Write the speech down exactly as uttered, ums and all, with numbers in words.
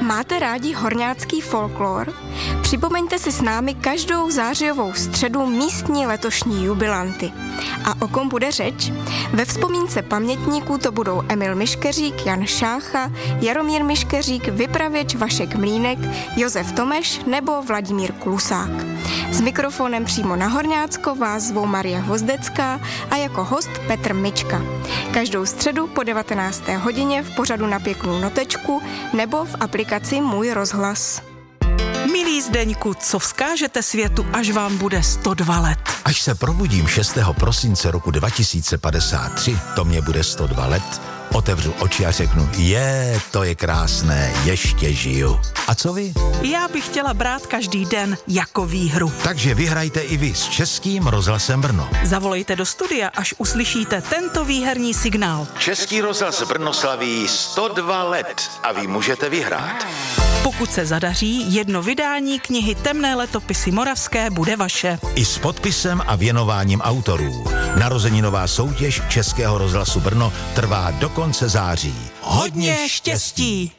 Máte rádi horňácký folklor? Připomeňte si s námi každou zářijovou středu místní letošní jubilanty. A o kom bude řeč? Ve vzpomínce pamětníků to budou Emil Miškeřík, Jan Šácha, Jaromír Miškeřík, vypravěč Vašek Mlýnek, Josef Tomeš nebo Vladimír Klusák. S mikrofonem přímo na Horňácko vás zvou Marie Hvozdecká a jako host Petr Mička. Každou středu po devatenácté hodině v pořadu Na pěknou notečku nebo v aplikaci Můj rozhlas. Milí Zdeňku, co vzkážete světu, až vám bude sto dva let? Až se probudím šestého prosince roku dva tisíce padesát tři, to mě bude sto dva let, otevřu oči a řeknu, je, to je krásné, ještě žiju. A co vy? Já bych chtěla brát každý den jako výhru. Takže vyhrajte i vy s Českým rozhlasem Brno. Zavolejte do studia, až uslyšíte tento výherní signál. Český rozhlas Brno slaví sto dva let a vy můžete vyhrát. Pokud se zadaří, jedno vydání knihy Temné letopisy moravské bude vaše. I s podpisem a věnováním autorů. Narozeninová soutěž Českého rozhlasu Brno trvá do konce září. Hodně štěstí!